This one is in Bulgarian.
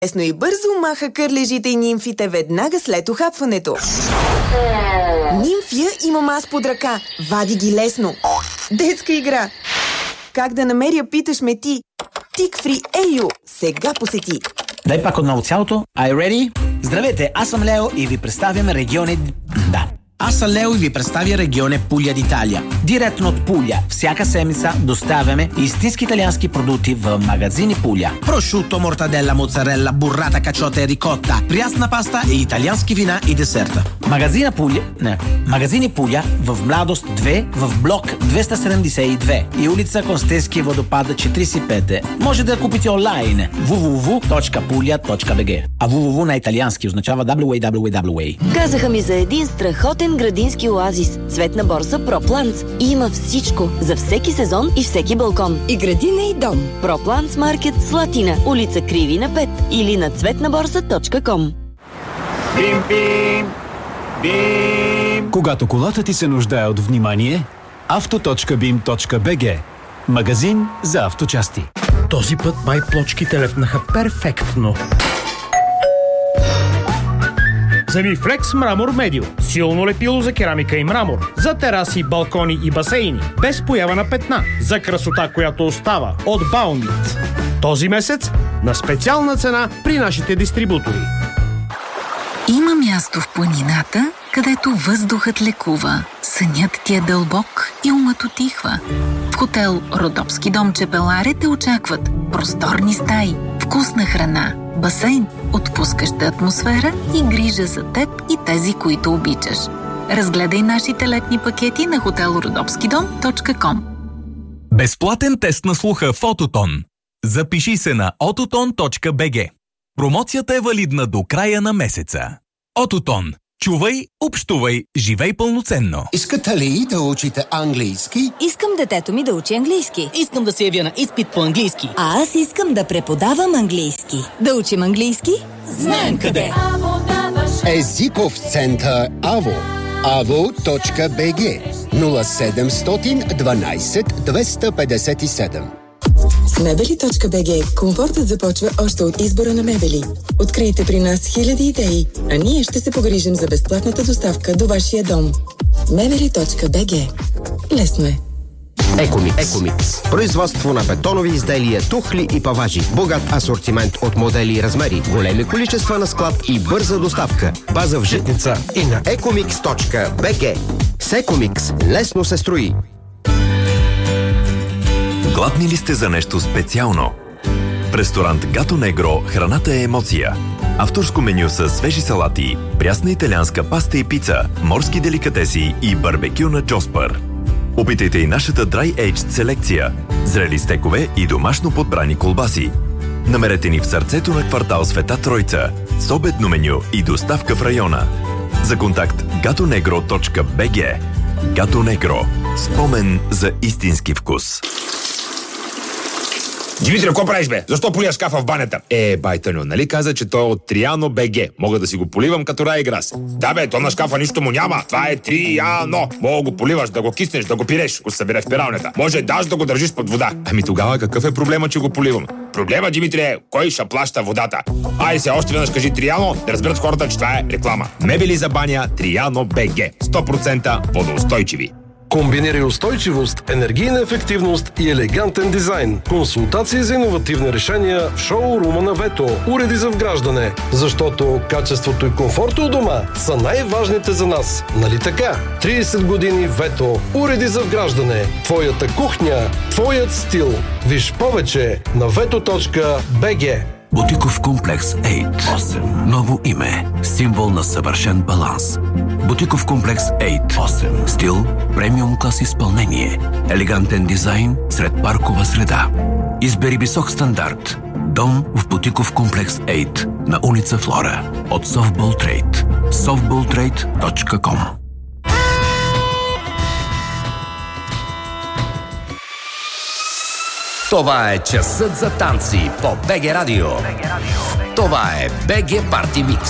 Лесно и бързо маха кърлежите и нимфите веднага след ухапването. Нимфия има маз под ръка. Вади ги лесно. Детска игра. Как да намеря, питаш ме ти. Тикфри Ейо сега посети. Дай пак отново цялото. Are you ready? Здравейте, аз съм Лео и ви представям региони... Аз съм Лео и ви представя регионе Пуля d'Italia. Директно от Пуля. Всяка седмица доставяме истински италиански продукти в магазини Пуля. Прошуто, мортаделла, моцарелла, буррата, качота и рикотта, прясна паста и италиански вина и десерта. Магазини Пуля в Младост 2, в блок 272 и улица Констенски водопад 45. Може да купите онлайн www.puglia.bg. А www на италиански означава www. Казаха ми за един страхотен градински оазис. Цветна борса ProPlants. И има всичко за всеки сезон и всеки балкон. И градина, и дом. ProPlants Маркет Слатина, улица Кривина 5 или на цветнаборса.com. Бим, бим, бим. Когато колата ти се нуждае от внимание, auto.bim.bg. Магазин за авточасти. Този път май плочките лепнаха перфектно. Земифлекс Мрамор Медио. Силно лепило за керамика и мрамор. За тераси, балкони и басейни. Без поява на петна. За красота, която остава. От Баунит. Този месец на специална цена при нашите дистрибутори. Има място в планината, където въздухът лекува, сънят ти е дълбок и умът утихва. В хотел Родопски дом Чепеларе те очакват просторни стаи, вкусна храна, басейн, отпускаща атмосфера и грижа за теб и тези, които обичаш. Разгледай нашите летни пакети на hotelrodopskidom.com. Безплатен тест на слуха в Ототон. Запиши се на ototon.bg. Промоцията е валидна до края на месеца. Ототон. Чувай, общувай, живей пълноценно. Искате ли да учите английски? Искам детето ми да учи английски. Искам да се явя на изпит по английски. А аз искам да преподавам английски. Да учим английски? Знаем къде! Езиков център АВО. avo.bg 0700 12 257. С Мебели.bg комфортът започва още от избора на мебели. Открийте при нас хиляди идеи, а ние ще се погрижим за безплатната доставка до вашия дом. Мебели.bg. Лесно е. Екомикс. Производство на бетонови изделия, тухли и паважи. Богат асортимент от модели и размери. Големи количества на склад и бърза доставка. База в Житница и на ecomix.bg. С Екомикс лесно се строи. Гладни ли сте за нещо специално? В ресторант Гато Негро храната е емоция. Авторско меню с свежи салати, прясна италианска паста и пица, морски деликатеси и барбекю на Джоспър. Опитайте и нашата Dry Aged селекция, зрели стекове и домашно подбрани колбаси. Намерете ни в сърцето на квартал Света Тройца, с обедно меню и доставка в района. За контакт gatonegro.bg. Гато Негро. Спомен за истински вкус. Димитре, какво правиш, бе? Защо полия шкафа в банята? Байтъньо, нали каза, че той е от Триано БГ. Мога да си го поливам като Райграс. Да, бе, то на шкафа нищо му няма. Това е Триано. Мога го поливаш, да го киснеш, да го пиреш, ако се събере в пиралнята. Може даже да го държиш под вода. Ами тогава какъв е проблема, че го поливам? Проблема, Димитре, кой ще плаща водата? Ай се, още веднъж кажи Триано, да разберат хората, че това е реклама. Мебели за баня Триано БГ. 100% водоустойчиви. Комбинирай устойчивост, енергийна ефективност и елегантен дизайн. Консултации за иновативни решения в шоурума на Вето. Уреди за вграждане. Защото качеството и комфорта у дома са най-важните за нас. Нали така? 30 години Вето. Уреди за вграждане. Твоята кухня. Твоят стил. Виж повече на veto.bg. Бутиков комплекс 8. Ново име. Символ на съвършен баланс. Бутиков комплекс 8. Стил, премиум клас изпълнение. Елегантен дизайн сред паркова среда. Избери висок стандарт. Дом в Бутиков комплекс 8 на улица Флора. От Softball Trade. softballtrade.com. Това е часът за танци по БГ Радио. Това е БГ Парти Микс.